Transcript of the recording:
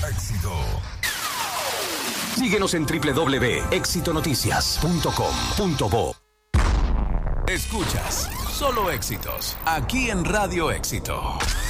Éxito. Síguenos en www.exitonoticias.com.bo. Escuchas Solo Éxitos, aquí en Radio Éxito.